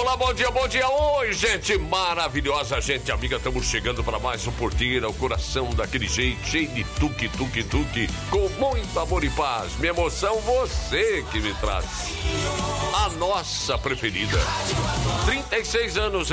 Olá, bom dia. Oi, gente maravilhosa, gente amiga. Estamos chegando para mais um Porteira, o coração daquele jeito, cheio de tuque, com muito amor e paz. Minha emoção, você que me traz. A nossa preferida. 36 anos